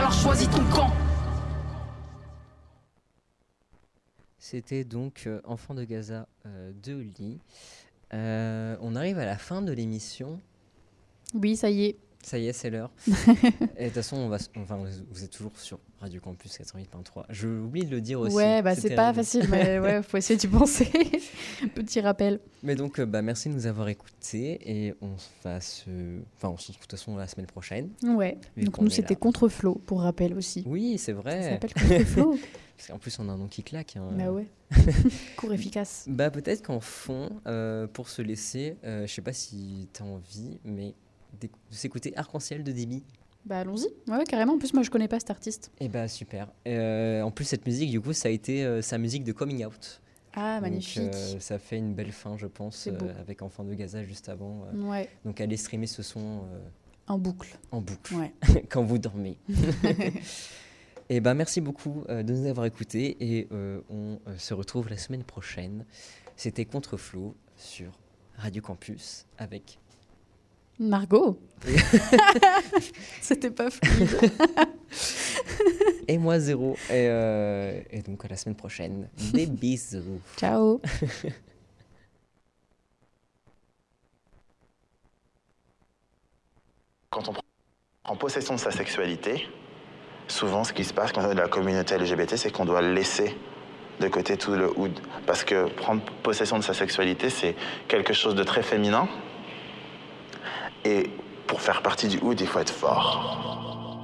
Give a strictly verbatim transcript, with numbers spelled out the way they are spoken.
alors choisis ton camp. C'était donc euh, Enfant de Gaza euh, de Oli. Euh, on arrive à la fin de l'émission. Oui, ça y est. Ça y est, c'est l'heure. Et de toute façon, on va, enfin, vous êtes toujours sur Radio Campus quatre-vingt-huit point trois. Je oublie de le dire aussi. Ouais, bah, c'est, c'est pas facile, mais ouais, faut essayer d'y penser. Petit rappel. Mais donc, bah, merci de nous avoir écoutés et on va se, enfin, on se retrouve de toute façon la semaine prochaine. Ouais. Donc nous, c'était Contre-Flow, pour rappel aussi. Oui, c'est vrai. Ça s'appelle Contre-Flow. Parce qu'en plus, on a un nom qui claque. Hein. Bah ouais. Court efficace. Bah peut-être qu'en fond, euh, pour se laisser, euh, je sais pas si t'as envie, mais de s'écouter Arc-en-Ciel de Déby. Bah allons-y, ouais carrément, en plus moi je connais pas cet artiste. Et bah super, euh, en plus cette musique du coup ça a été euh, sa musique de coming out. Ah donc, magnifique. Euh, ça fait une belle fin je pense, euh, avec Enfant de Gaza juste avant. Euh, ouais. Donc allez streamer ce son. Euh, en boucle. En boucle, ouais. Quand vous dormez. Et bah merci beaucoup euh, de nous avoir écoutés et euh, on euh, se retrouve la semaine prochaine. C'était Contre-Flow sur Radio Campus avec... Margot. C'était pas fluide. Et moi zéro. Et, euh, et donc à la semaine prochaine. Des bisous. Ciao. Quand on prend possession de sa sexualité, souvent ce qui se passe quand on est de la communauté L G B T, c'est qu'on doit laisser de côté tout le hood. Parce que prendre possession de sa sexualité, c'est quelque chose de très féminin. Et pour faire partie du hood, il faut être fort.